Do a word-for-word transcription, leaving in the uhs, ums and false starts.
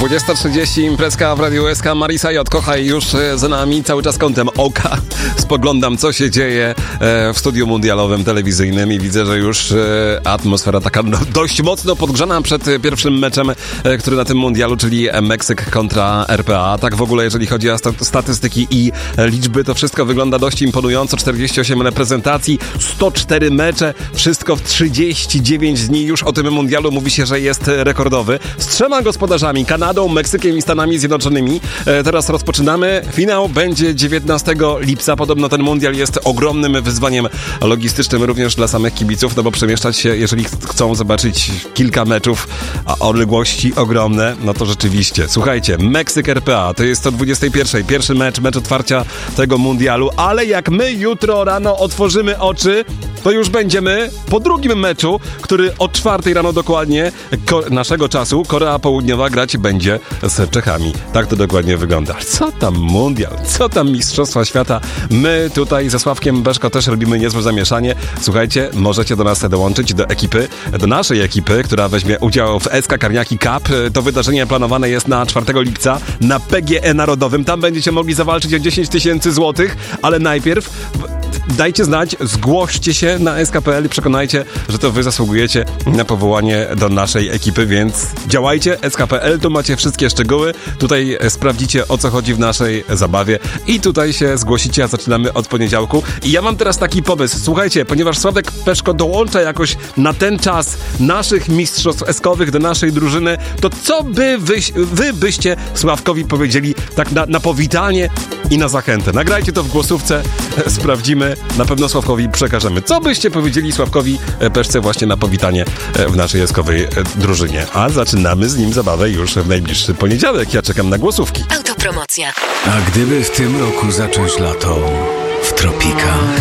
dwudziesta trzydzieści, imprezka w Radiu S K. Marisa J. Kochaj już za nami, cały czas kątem oka spoglądam, co się dzieje w studiu mundialowym telewizyjnym i widzę, że już atmosfera taka dość mocno podgrzana przed pierwszym meczem, który na tym mundialu, czyli Meksyk kontra R P A. Tak w ogóle, jeżeli chodzi o statystyki i liczby, to wszystko wygląda dość imponująco. czterdzieści osiem reprezentacji, sto cztery mecze, wszystko w trzydzieści dziewięć dni. Już o tym mundialu mówi się, że jest rekordowy. Z trzema gospodarzami, Kanadą, Meksykiem i Stanami Zjednoczonymi. E, teraz rozpoczynamy. Finał będzie dziewiętnastego lipca. Podobno ten mundial jest ogromnym wyzwaniem logistycznym również dla samych kibiców, no bo przemieszczać się, jeżeli ch- chcą zobaczyć kilka meczów, a odległości ogromne, no to rzeczywiście. Słuchajcie, Meksyk R P A to jest o dwudziestej pierwszej. Pierwszy mecz, mecz otwarcia tego mundialu, ale jak my jutro rano otworzymy oczy, to już będziemy po drugim meczu, który o czwartej rano dokładnie ko- naszego czasu Korea Południowa grać będzie z Czechami. Tak to dokładnie wygląda. Co tam mundial? Co tam Mistrzostwa Świata? My tutaj ze Sławkiem Beszko też robimy niezłe zamieszanie. Słuchajcie, możecie do nas dołączyć, do ekipy, do naszej ekipy, która weźmie udział w S K Karniaki Cup. To wydarzenie planowane jest na czwartego lipca na P G E Narodowym. Tam będziecie mogli zawalczyć o dziesięć tysięcy złotych, ale najpierw dajcie znać, zgłoście się na S K kropka P L i przekonajcie, że to wy zasługujecie na powołanie do naszej ekipy, więc działajcie, S K kropka P L, tu macie wszystkie szczegóły, tutaj sprawdzicie, o co chodzi w naszej zabawie i tutaj się zgłosicie, a zaczynamy od poniedziałku. I ja mam teraz taki pomysł, słuchajcie, ponieważ Sławek Peszko dołącza jakoś na ten czas naszych mistrzostw eskowych do naszej drużyny, to co by wy, wy byście Sławkowi powiedzieli tak na, na powitanie i na zachętę? Nagrajcie to w głosówce, sprawdzimy, na pewno Sławkowi przekażemy. Co byście powiedzieli Sławkowi Peszce właśnie na powitanie w naszej eskowej drużynie? A zaczynamy z nim zabawę już w najbliższy poniedziałek. Ja czekam na głosówki. Autopromocja. A gdyby w tym roku zacząć lato w tropikach?